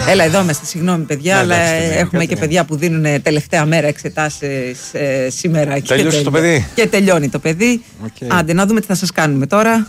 Έλα, εδώ είμαστε. Συγγνώμη, παιδιά, Ναι, αλλά εντάξει, έχουμε και παιδιά που δίνουν τελευταία μέρα εξετάσεις σήμερα. Τελείωσε το παιδί. Και τελειώνει το παιδί. Okay. Άντε, να δούμε τι θα σας κάνουμε τώρα.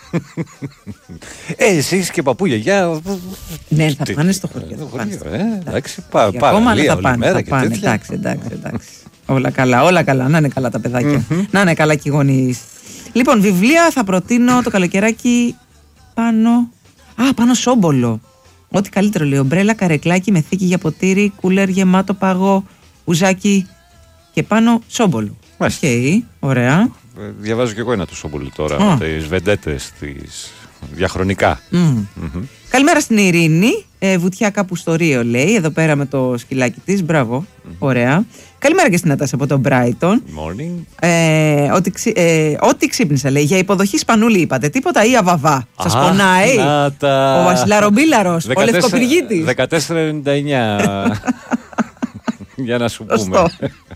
Εσείς και παππού, γιαγιά. Ναι, θα πάνε στο χωριό. Εντάξει, ακόμα παραλία, θα πάνε. Θα πάνε. Εντάξει. Όλα καλά. Να είναι καλά τα παιδάκια. Να είναι καλά και οι γονείς. Λοιπόν, βιβλία θα προτείνω το καλοκαιράκι πάνω Σόμπολο. Ό,τι καλύτερο λέει. Ομπρέλα, καρεκλάκι με θήκη για ποτήρι, κούλερ γεμάτο παγό, ουζάκι και πάνω Σόμπολο. Οκ, ωραία. Διαβάζω και εγώ ένα του Σόμπολου τώρα, με τις βεντέτες, τις διαχρονικά. Καλημέρα στην Ειρήνη. Βουτιά κάπου στο Ρίο, λέει. Εδώ πέρα με το σκυλάκι της. Μπράβο. Ωραία. Καλημέρα και στην Νατάσα από τον Μπράιτον. Ό,τι ξύπνησα, λέει. Για υποδοχή Σπανούλη είπατε. Τίποτα ή αβαβά. Σας πονάει. Ο Βασιλαρομπίλαρος. Ο Λευκοπυργίτης. 14,99. Για να σου πούμε.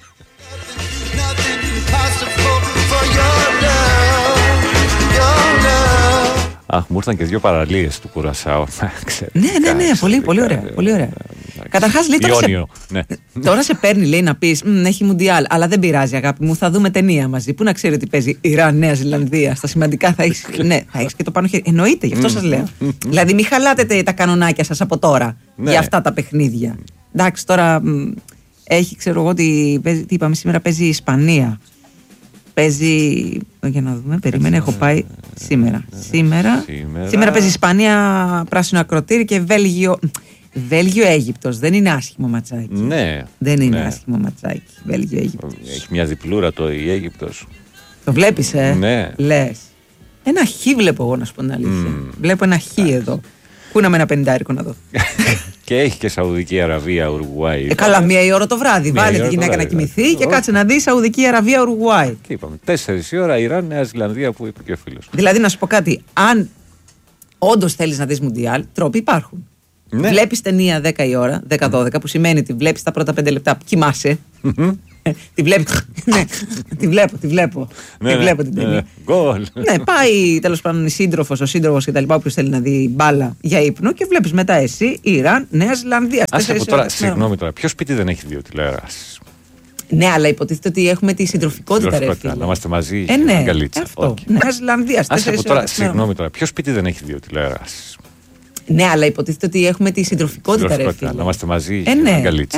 Αχ, μου ήρθαν και δύο παραλίες του Κουρασάου. Ναι, πολύ ωραία. Καταρχάς, λέει τώρα σε παίρνει, λέει, να πεις έχει Μουντιάλ, αλλά δεν πειράζει, αγάπη μου, θα δούμε ταινία μαζί. Πού να ξέρει ότι παίζει Ιράν, Νέα Ζηλανδία. Στα σημαντικά θα έχεις και το πάνω χέρι. Εννοείται, γι' αυτό σας λέω. Δηλαδή, μην χαλάτε τα κανονάκια σας από τώρα για αυτά τα παιχνίδια. Εντάξει, τώρα έχει, ξέρω εγώ, τι είπαμε σήμερα, παίζει η Ισπανία. Παίζει. Για να δούμε, περίμενε, έχω πάει σήμερα. Σήμερα παίζει Ισπανία, πράσινο ακροτήρι και Βέλγιο-Αίγυπτος. Δεν είναι άσχημο ματσάκι. Ναι. Δεν είναι άσχημο ματσάκι. Βέλγιο-Αίγυπτος. Έχει μια διπλούρα η Αίγυπτος. Το βλέπεις, Ναι. Λες. Ένα χ βλέπω εγώ, να σου πω την αλήθεια. Βλέπω ένα χ εδώ. Κούναμε ένα 50 να δω. Και έχει και Σαουδική Αραβία, Ουρουγουάη. Καλά, 1 ώρα το βράδυ. Βάλε τη γυναίκα να κοιμηθεί και κάτσε να δει Σαουδική Αραβία, Ουρουγουάη. Και είπαμε 4 η ώρα Ιράν, Νέα Ζηλανδία, που είπε και ο φίλος. Δηλαδή, να σου πω κάτι. Αν όντως θέλεις να δεις Μουντιάλ, τρόποι υπάρχουν. Ναι. Βλέπεις ταινία 10 η ώρα, 10-12, που σημαίνει ότι βλέπεις τα πρώτα 5 λεπτά που κοιμάσαι. Τη βλέπεις. Ναι, τη βλέπω. Τη βλέπω την ταινία. Ναι, πάει τέλος πάντων η σύντροφος, ο σύντροφος κτλ. Όποιος θέλει να δει μπάλα για ύπνο και βλέπεις μετά εσύ Ιράν, Νέα Ζηλανδία. Συγγνώμη τώρα, ποιο σπίτι δεν έχει δύο τηλεοράσεις? Ναι, αλλά υποτίθεται ότι έχουμε τη συντροφικότητα, ρε φίλε. Να είμαστε μαζί, ναι, Γκαλίτσα. Αυτό. Νέα Ζηλανδία. Συγγνώμη τώρα, ποιο σπίτι δεν έχει δύο τηλεοράσεις? Ναι, αλλά υποτίθεται ότι έχουμε τη συντροφικότητα, ρε φίλε. Να είμαστε μαζί, ναι. Γκαλίτσα.